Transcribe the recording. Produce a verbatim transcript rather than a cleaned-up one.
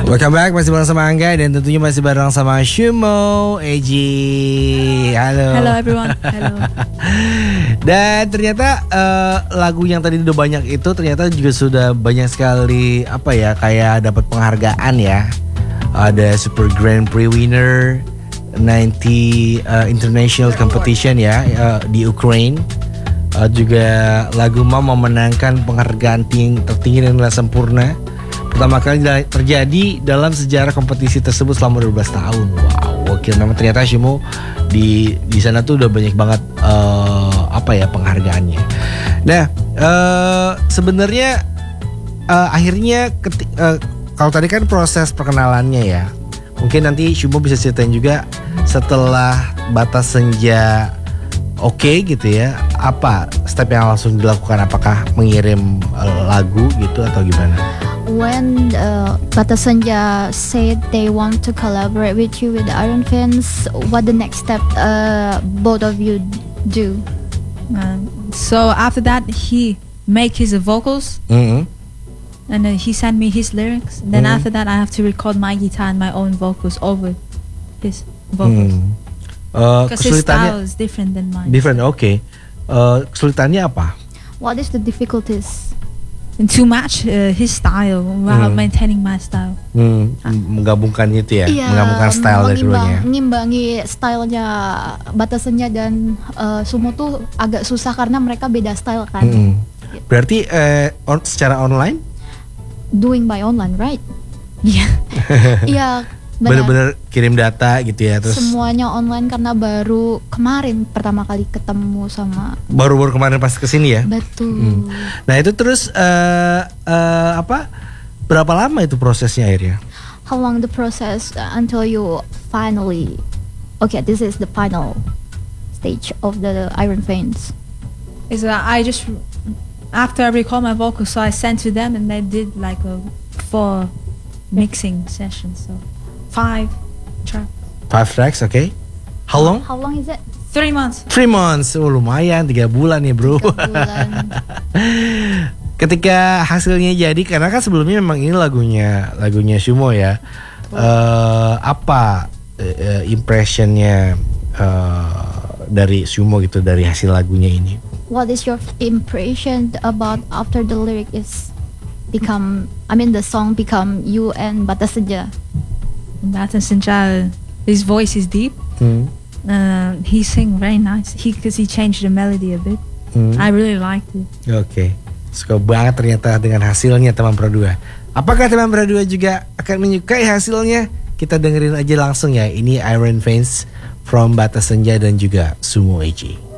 Welcome back, masih bareng sama Angga dan tentunya masih bareng sama Shumo, Eji. Halo. Hello everyone. Hello. Dan ternyata uh, lagu yang tadi udah banyak itu ternyata juga sudah banyak sekali apa ya kayak dapat penghargaan ya. Ada Super Grand Prix winner sembilan puluh uh, International Competition ya uh, di Ukraine. Uh, juga lagu Mama memenangkan penghargaan ting- tertinggi dan nilai sempurna. Pertama kali terjadi dalam sejarah kompetisi tersebut selama dua belas tahun. Wow, oke, memang ternyata Shumo di di sana tuh udah banyak banget uh, apa ya penghargaannya. Nah, uh, sebenarnya uh, akhirnya keti- uh, kalau tadi kan proses perkenalannya ya. Mungkin nanti Shumo bisa ceritain juga setelah Batas Senja oke okay, gitu ya. Apa step yang langsung dilakukan? Apakah mengirim uh, lagu gitu atau gimana? When uh, Batas Senja said they want to collaborate with you with the Iron Fans, what the next step uh, both of you do? Um, so after that, he make his vocals, Mm-hmm. and then he sent me his lyrics. Then Mm. after that, I have to record my guitar and my own vocals over his vocals. Hmm. Uh, Because his kesulitannya style is different than mine. different, oke. Okay. Uh, kesulitannya apa? What is the difficulties? And to match uh, his style while Hmm. maintaining my style. Hmm, menggabungkan itu ya, Iya, menggabungkan style dari mengimbang- keduanya. Ngimbangi stylenya Batas Senja dan uh, Sumo tuh agak susah karena mereka beda style kan. Hmm. Berarti eh, on, secara online? Doing by online, right? Iya. Iya, benar. Bener-bener kirim data gitu ya, terus Semuanya online karena baru kemarin pertama kali ketemu sama baru-baru kemarin pas kesini ya. Betul. Hmm. Nah itu terus eh, eh, apa? Berapa lama itu prosesnya akhirnya? How long the process uh, until you finally, okay, this is the final stage of the Iron Fans. Is that I just after I record my vocals, so I sent to them, and they did like a four mixing sessions. So five tracks. Five tracks, oke. Okay. How long? How long is it? Three months. Three months. Oh lumayan, tiga bulan ya bro. Tiga bulan. Ketika hasilnya jadi, karena kan sebelumnya memang ini lagunya lagunya Shumo ya. Eh, apa eh, impressionnya eh, dari Shumo gitu dari hasil lagunya ini? What is your impression about after the lyric is become? I mean, the song become you and Batas Senja. Batas Senja, his voice is deep. Hmm. Uh, he sing very nice. He because he changed the melody a bit. Hmm. I really liked it. Oke, suka banget ternyata dengan hasilnya teman Pro dua. Apakah teman Pro dua juga akan menyukai hasilnya? Kita dengerin aja langsung ya. Ini Iron Fans from Batas Senja dan juga Sumo Eji.